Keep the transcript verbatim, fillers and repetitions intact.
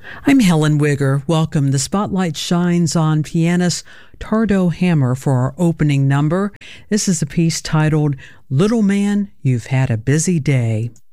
I'm Helen Wigger. Welcome. The spotlight shines on pianist Tardo Hammer for our opening number. This is a piece titled, Little Man, You've Had a Busy Day.